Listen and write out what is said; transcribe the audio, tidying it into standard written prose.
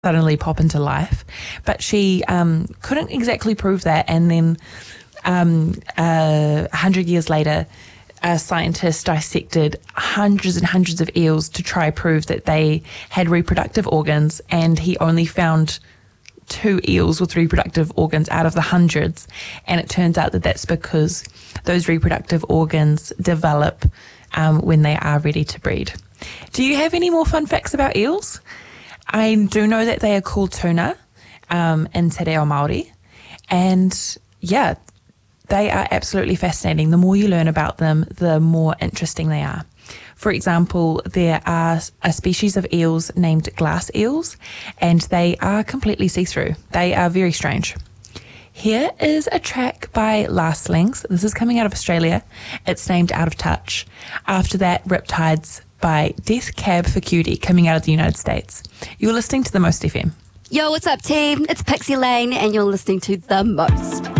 suddenly pop into life. But she couldn't exactly prove that. And then 100 years later, a scientist dissected hundreds and hundreds of eels to try prove that they had reproductive organs, and he only found 2 eels with reproductive organs out of the hundreds. And it turns out that that's because those reproductive organs develop when they are ready to breed. Do you have any more fun facts about eels? I do know that they are called tuna in Te Reo Māori. And yeah, they are absolutely fascinating. The more you learn about them, the more interesting they are. For example, there are a species of eels named glass eels, and they are completely see-through. They are very strange. Here is a track by Lastlings. This is coming out of Australia. It's named Out of Touch. After that, Riptides by Death Cab for Cutie, coming out of the United States. You're listening to The Most FM. Yo, what's up, team? It's Pixie Lane, and you're listening to The Most.